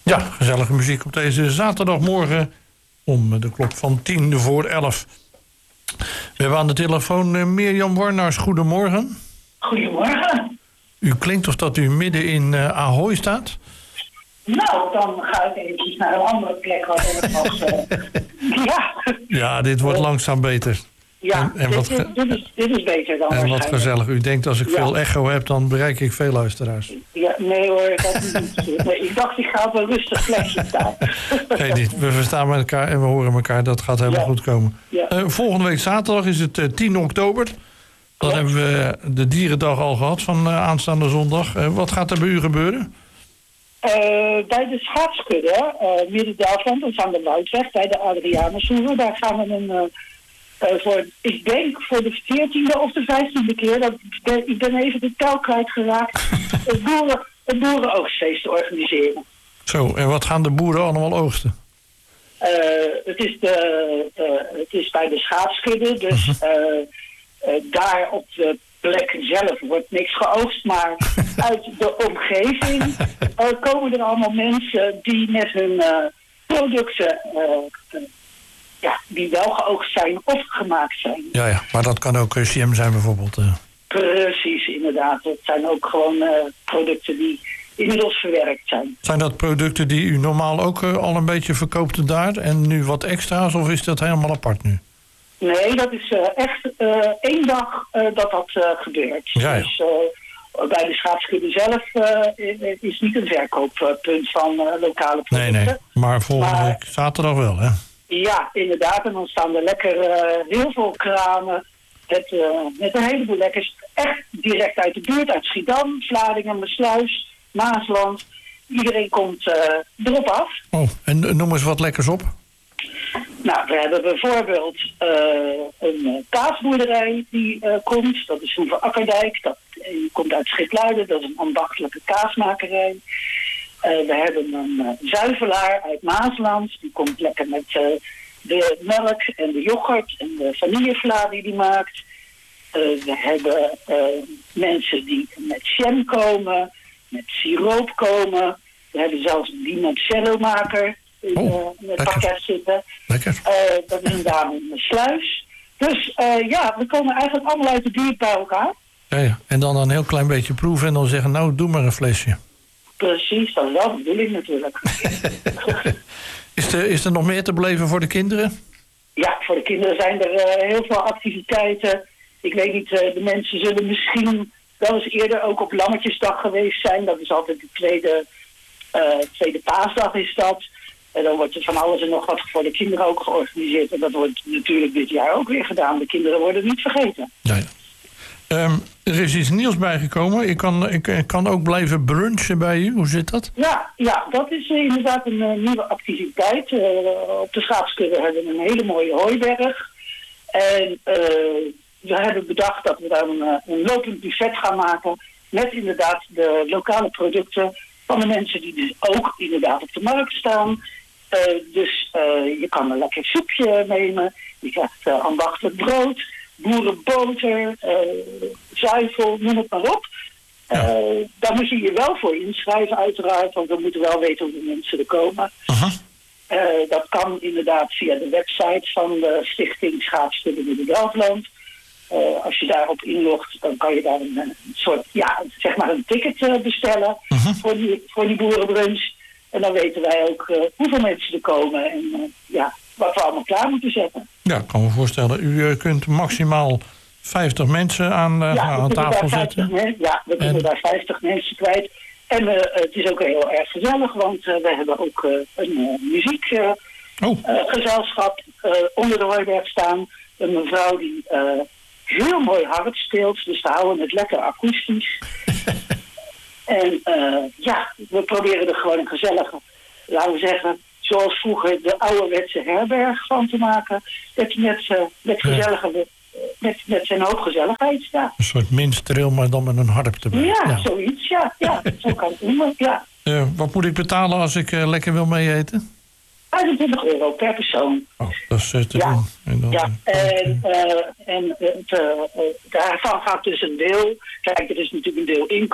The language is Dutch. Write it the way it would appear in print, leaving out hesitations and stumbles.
Ja, gezellige muziek op deze zaterdagmorgen om de klok van 11:10. We hebben aan de telefoon Mirjam Warnaars. Goedemorgen. Goedemorgen. U klinkt of dat u midden in Ahoy staat. Nou, dan ga ik eventjes naar een andere plek waar het was. Ja, dit wordt langzaam beter. Ja, dit is beter dan. En wat gezellig. U denkt als ik veel echo heb, dan bereik ik veel luisteraars. Ja, nee hoor, dat niet. Nee, ik dacht, ik ga op een rustig plekje staan. Nee, niet. We verstaan elkaar en we horen elkaar. Dat gaat helemaal goed komen. Ja. Volgende week zaterdag is het 10 oktober. Dan hebben we de Dierendag al gehad van aanstaande zondag. Wat gaat er bij u gebeuren? Bij de schaatskudde, Midden-Duitsland, dat is aan de Woudweg, bij de Adrianushoeve. Daar gaan we ik denk voor de 14e of de 15e keer, ik ben even de tel kwijtgeraakt, een boerenoogstfeest te organiseren. Zo, en wat gaan de boeren allemaal oogsten? Het is bij de schaatskudde, dus daar op de plek zelf wordt niks geoogst, maar uit de omgeving komen er allemaal mensen die met hun producten die wel geoogst zijn of gemaakt zijn. Ja, maar dat kan ook jam zijn bijvoorbeeld. Precies, inderdaad. Het zijn ook gewoon producten die inmiddels verwerkt zijn. Zijn dat producten die u normaal ook al een beetje verkoopt daar en nu wat extra's, of is dat helemaal apart nu? Nee, dat is echt 1 dag dat gebeurt. Ja. Dus bij de schaatskudde zelf is niet een verkooppunt van lokale producten. Nee, maar volgende week zaterdag wel, hè? Ja, inderdaad. En dan staan er lekker heel veel kramen met een heleboel lekkers. Echt direct uit de buurt, uit Schiedam, Vlaardingen, Maassluis, Maasland. Iedereen komt erop af. Oh, en noem eens wat lekkers op. Nou, we hebben bijvoorbeeld een kaasboerderij die komt. Dat is Hoeve Akkerdijk. Die komt uit Schipluiden. Dat is een ambachtelijke kaasmakerij. We hebben een zuivelaar uit Maasland. Die komt lekker met de melk en de yoghurt en de vanillevla die maakt. We hebben mensen die met jam komen, met siroop komen. We hebben zelfs die met cellomaker in het pakket zitten. Lekker. Dat is een dame in de sluis. Dus we komen eigenlijk allemaal uit de buurt bij elkaar. Ja. En dan een heel klein beetje proeven en dan zeggen, nou, doe maar een flesje. Precies, dat is wel de bedoeling natuurlijk. Is er nog meer te beleven voor de kinderen? Ja, voor de kinderen zijn er heel veel activiteiten. Ik weet niet, de mensen zullen misschien wel eens eerder ook op Lammetjesdag geweest zijn. Dat is altijd de tweede paasdag is dat. En dan wordt er van alles en nog wat voor de kinderen ook georganiseerd. En dat wordt natuurlijk dit jaar ook weer gedaan. De kinderen worden niet vergeten. Ja. Er is iets nieuws bijgekomen. Ik kan ook blijven brunchen bij u. Hoe zit dat? Ja, dat is inderdaad een nieuwe activiteit. Op de schaatskudde hebben we een hele mooie hooiberg. En we hebben bedacht dat we daar een lopend buffet gaan maken. Met inderdaad de lokale producten van de mensen die dus ook inderdaad op de markt staan. Dus je kan een lekker soepje nemen. Je krijgt ambachtelijk brood. Boerenboter, zuivel, noem het maar op. Daar moet je je wel voor inschrijven uiteraard, want we moeten wel weten hoeveel mensen er komen. Dat kan inderdaad via de website van de Stichting Schaatskudde Midden-Duitsland. Als je daarop inlogt, dan kan je daar een soort, zeg maar een ticket bestellen voor die boerenbrunch. En dan weten wij ook hoeveel mensen er komen en wat we allemaal klaar moeten zetten. Ja, ik kan me voorstellen. U kunt maximaal 50 mensen aan tafel zetten. We kunnen daar 50 mensen kwijt. En het is ook heel erg gezellig, want we hebben ook een muziekgezelschap onder de hooiberg staan. Een mevrouw die heel mooi hard speelt, dus we houden het lekker akoestisch. En we proberen er gewoon een gezellige, laten we zeggen, zoals vroeger de ouderwetse herberg van te maken. Met zijn hoop gezelligheid, ja. Een soort minstreel, maar dan met een harp erbij. Ja, zoiets, ja. Zo kan het doen, ja. Wat moet ik betalen als ik lekker wil mee eten? €25 per persoon. Oh, dat is te doen. En daarvan gaat dus een deel. Kijk, er is natuurlijk een deel inkomen.